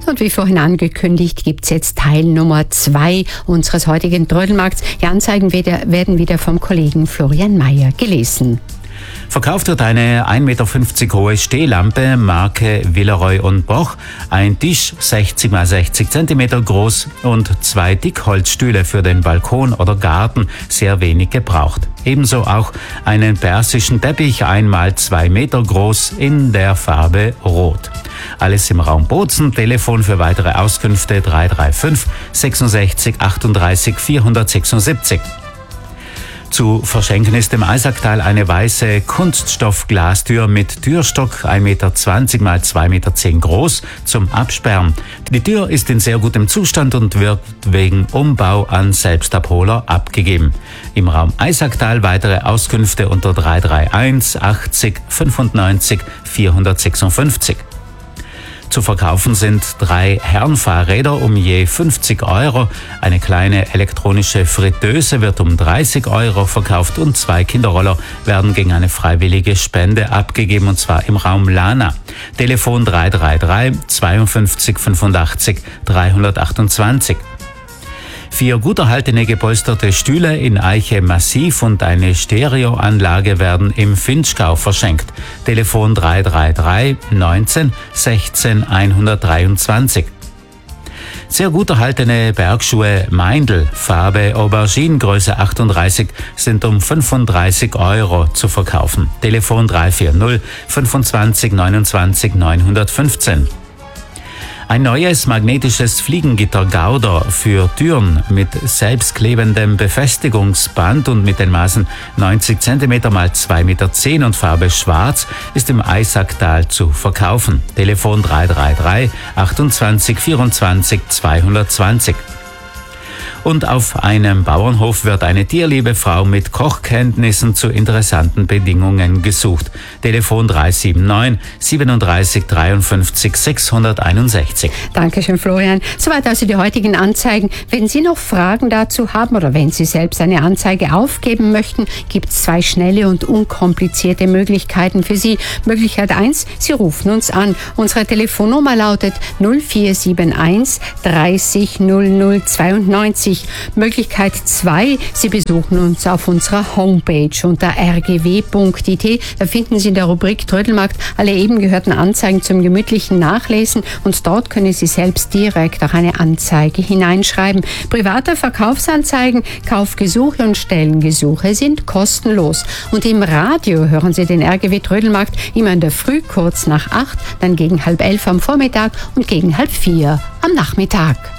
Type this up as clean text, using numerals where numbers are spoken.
Und wie vorhin angekündigt, gibt's jetzt Teil Nummer 2 unseres heutigen Trödelmarkts. Die Anzeigen werden wieder vom Kollegen Florian Mayer gelesen. Verkauft wird eine 1,50 Meter hohe Stehlampe, Marke Villeroy & Boch, ein Tisch 60 x 60 cm groß und 2 Dickholzstühle für den Balkon oder Garten, sehr wenig gebraucht. Ebenso auch einen persischen Teppich 1 x 2 Meter groß in der Farbe Rot. Alles im Raum Bozen. Telefon für weitere Auskünfte 335 66 38 476. Zu verschenken ist im Eisacktal eine weiße Kunststoffglastür mit Türstock 1,20 Meter x 2,10 Meter groß zum Absperren. Die Tür ist in sehr gutem Zustand und wird wegen Umbau an Selbstabholer abgegeben. Im Raum Eisacktal weitere Auskünfte unter 331 80 95 456. Zu verkaufen sind 3 Herrenfahrräder um je 50 €. Eine kleine elektronische Fritteuse wird um 30 € verkauft und 2 Kinderroller werden gegen eine freiwillige Spende abgegeben, und zwar im Raum Lana. Telefon 333 52 85 328. 4 gut erhaltene gepolsterte Stühle in Eiche Massiv und eine Stereoanlage werden im Finchgau verschenkt. Telefon 333 19 16 123. Sehr gut erhaltene Bergschuhe Meindl, Farbe Aubergine, Größe 38, sind um 35 € zu verkaufen. Telefon 340 25 29 915. Ein neues magnetisches Fliegengitter Gauder für Türen mit selbstklebendem Befestigungsband und mit den Maßen 90 cm x 2,10 Meter und Farbe Schwarz ist im Eisacktal zu verkaufen. Telefon 333 28 24 220. Und auf einem Bauernhof wird eine tierliebe Frau mit Kochkenntnissen zu interessanten Bedingungen gesucht. Telefon 379 37 53 661. Dankeschön, Florian. Soweit also die heutigen Anzeigen. Wenn Sie noch Fragen dazu haben oder wenn Sie selbst eine Anzeige aufgeben möchten, gibt es 2 schnelle und unkomplizierte Möglichkeiten für Sie. Möglichkeit 1, Sie rufen uns an. Unsere Telefonnummer lautet 0471 30 00 92. Möglichkeit 2, Sie besuchen uns auf unserer Homepage unter rgw.it. Da finden Sie in der Rubrik Trödelmarkt alle eben gehörten Anzeigen zum gemütlichen Nachlesen und dort können Sie selbst direkt auch eine Anzeige hineinschreiben. Private Verkaufsanzeigen, Kaufgesuche und Stellengesuche sind kostenlos. Und im Radio hören Sie den RGW Trödelmarkt immer in der Früh kurz nach 8, dann gegen 10:30 am Vormittag und gegen 3:30 am Nachmittag.